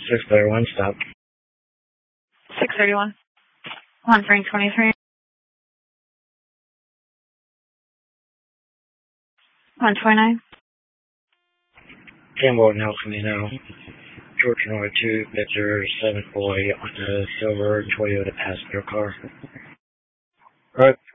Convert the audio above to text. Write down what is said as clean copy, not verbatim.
631, stop. 631. On Frank 23. On 29. Campbell and Nelson, you know. George Norwood 2, Victor 7 boy on the silver Toyota passenger car. Right.